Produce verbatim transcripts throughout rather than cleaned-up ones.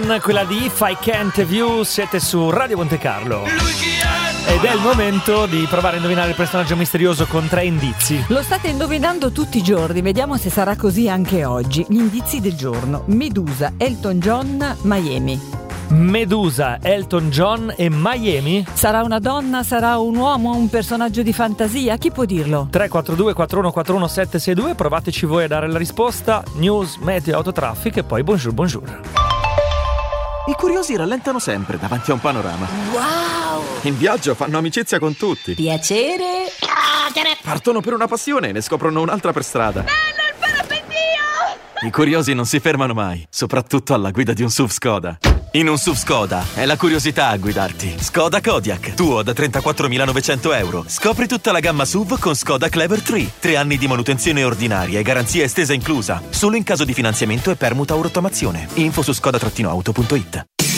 Quella di If I Can't Have You, siete su Radio Monte Carlo ed è il momento di provare a indovinare il personaggio misterioso con tre indizi. Lo state indovinando tutti i giorni, vediamo se sarà così anche oggi. Gli indizi del giorno: Medusa, Elton John, Miami. Medusa, Elton John e Miami? Sarà una donna, sarà un uomo, un personaggio di fantasia? Chi può dirlo? tre quattro due quattro uno quattro uno sette sei due, provateci voi a dare la risposta. News, meteo, autotraffic e poi bonjour bonjour. I curiosi rallentano sempre davanti a un panorama. Wow! In viaggio fanno amicizia con tutti. Piacere. Partono per una passione e ne scoprono un'altra per strada. Bello il parapendio! I curiosi non si fermano mai, soprattutto alla guida di un S U V Skoda. In un S U V Skoda è la curiosità a guidarti. Skoda Kodiaq, tuo da trentaquattromilanovecento euro. Scopri tutta la gamma S U V con Skoda Clever tre. Tre anni di manutenzione ordinaria e garanzia estesa inclusa. Solo in caso di finanziamento e permuta o rottamazione. Info su skoda auto punto it.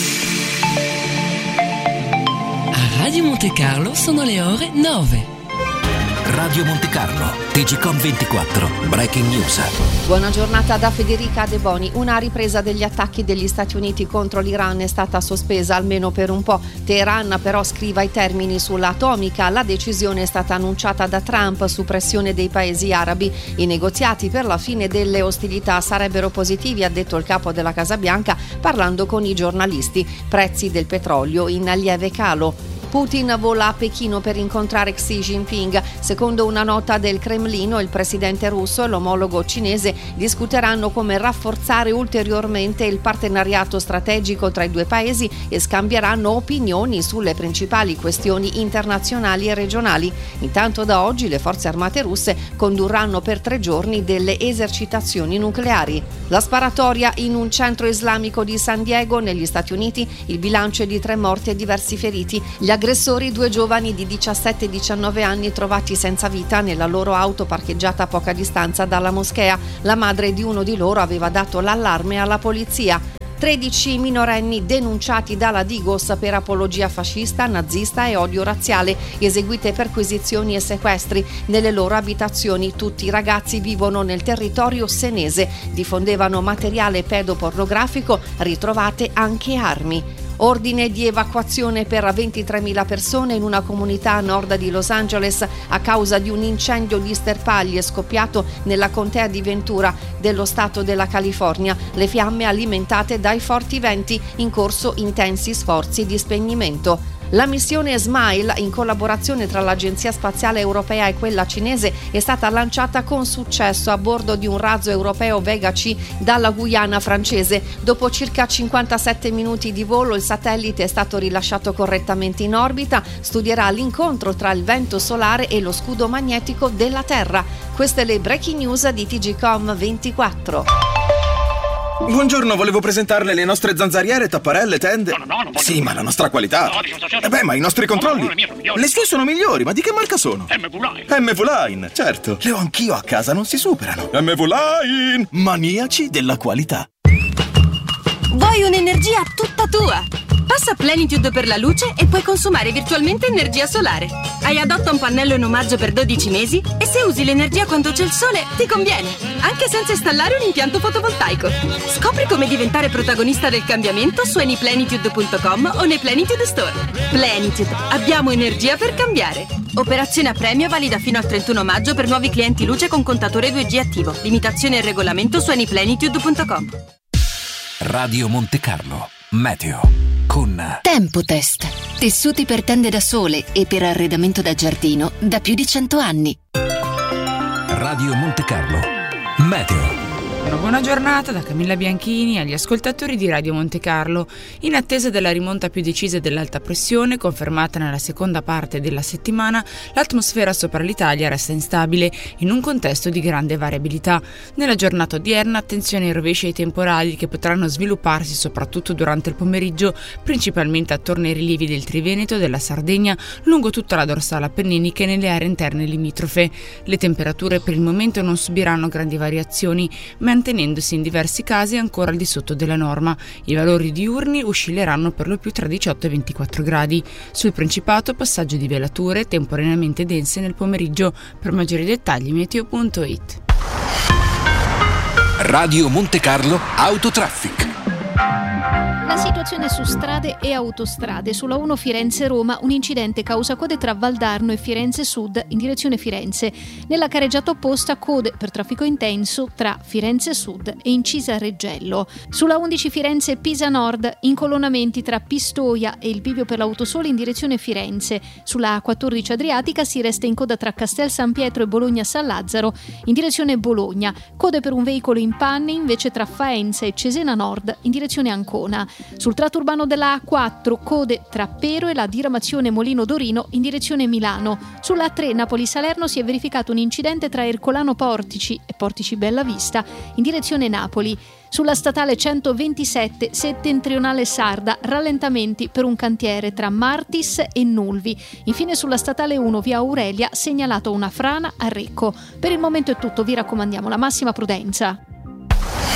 A Radio Monte Carlo sono le ore nove. Radio Monte Carlo, T G Com ventiquattro, Breaking News. Buona giornata da Federica De Boni. Una ripresa degli attacchi degli Stati Uniti contro l'Iran è stata sospesa almeno per un po'. Teheran però scriva i termini sull'atomica. La decisione è stata annunciata da Trump su pressione dei paesi arabi. I negoziati per la fine delle ostilità sarebbero positivi, ha detto il capo della Casa Bianca parlando con i giornalisti. Prezzi del petrolio in lieve calo. Putin vola a Pechino per incontrare Xi Jinping. Secondo una nota del Cremlino, il presidente russo e l'omologo cinese discuteranno come rafforzare ulteriormente il partenariato strategico tra i due paesi e scambieranno opinioni sulle principali questioni internazionali e regionali. Intanto da oggi le forze armate russe condurranno per tre giorni delle esercitazioni nucleari. La sparatoria in un centro islamico di San Diego, negli Stati Uniti, il bilancio è di tre morti e diversi feriti. Gli aggressori, due giovani di diciassette e diciannove anni trovati senza vita nella loro auto parcheggiata a poca distanza dalla moschea. La madre di uno di loro aveva dato l'allarme alla polizia. tredici minorenni denunciati dalla Digos per apologia fascista, nazista e odio razziale, eseguite perquisizioni e sequestri nelle loro abitazioni. Tutti i ragazzi vivono nel territorio senese, diffondevano materiale pedopornografico, ritrovate anche armi. Ordine di evacuazione per ventitremila persone in una comunità a nord di Los Angeles a causa di un incendio di sterpaglie scoppiato nella contea di Ventura dello stato della California. Le fiamme alimentate dai forti venti, in corso intensi sforzi di spegnimento. La missione SMILE, in collaborazione tra l'Agenzia Spaziale Europea e quella cinese, è stata lanciata con successo a bordo di un razzo europeo Vega C dalla Guyana francese. Dopo circa cinquantasette minuti di volo, il satellite è stato rilasciato correttamente in orbita, studierà l'incontro tra il vento solare e lo scudo magnetico della Terra. Queste le breaking news di T G Com ventiquattro. Buongiorno, volevo presentarle le nostre zanzariere, tapparelle, tende. No, no, no, non voglio. Sì, ma la nostra qualità. No, diciamo, certo. Eh beh, ma i nostri controlli. No, no, le mie sono migliori. Le sue sono migliori, ma di che marca sono? M V Line. M V Line, certo. Le ho anch'io a casa, non si superano. M V Line, maniaci della qualità. Vuoi un'energia tutta tua? Passa Plenitude per la luce e puoi consumare virtualmente energia solare. Hai adotta un pannello in omaggio per dodici mesi e se usi l'energia quando c'è il sole ti conviene, anche senza installare un impianto fotovoltaico. Scopri come diventare protagonista del cambiamento su anyplenitude punto com o nei Plenitude Store. Plenitude, abbiamo energia per cambiare. Operazione a premio valida fino al trentuno maggio per nuovi clienti luce con contatore due G attivo. Limitazione e regolamento su anyplenitude punto com. Radio Monte Carlo, meteo con Tempotest, tessuti per tende da sole e per arredamento da giardino da più di cento anni. Radio Monte Carlo, meteo. Una buona giornata da Camilla Bianchini agli ascoltatori di Radio Monte Carlo. In attesa della rimonta più decisa dell'alta pressione, confermata nella seconda parte della settimana, l'atmosfera sopra l'Italia resta instabile in un contesto di grande variabilità. Nella giornata odierna, attenzione ai rovesci e ai temporali che potranno svilupparsi soprattutto durante il pomeriggio, principalmente attorno ai rilievi del Triveneto e della Sardegna, lungo tutta la dorsale appenninica e nelle aree interne limitrofe. Le temperature per il momento non subiranno grandi variazioni, mantenendosi in diversi casi ancora al di sotto della norma. I valori diurni oscilleranno per lo più tra diciotto e ventiquattro gradi. Sul Principato passaggio di velature temporaneamente dense nel pomeriggio. Per maggiori dettagli meteo punto it. Radio Monte Carlo Autotraffic. La Situazione su strade e autostrade. Sulla uno Firenze-Roma un incidente causa code tra Valdarno e Firenze Sud in direzione Firenze. Nella carreggiata opposta code per traffico intenso tra Firenze Sud e Incisa Reggello. Sulla undici Firenze-Pisa Nord incolonnamenti tra Pistoia e il bivio per l'autosolo in direzione Firenze. Sulla A quattordici Adriatica si resta in coda tra Castel San Pietro e Bologna San Lazzaro in direzione Bologna. Code per un veicolo in panne invece tra Faenza e Cesena Nord in direzione Ancona. Sul tratto urbano della A quattro code tra Pero e la diramazione Molino Dorino in direzione Milano. Sulla A tre Napoli-Salerno si è verificato un incidente tra Ercolano Portici e Portici Bella Vista in direzione Napoli. Sulla statale centoventisette settentrionale sarda rallentamenti per un cantiere tra Martis e Nulvi. Infine sulla statale uno via Aurelia segnalato una frana a Recco. Per il momento è tutto, vi raccomandiamo la massima prudenza.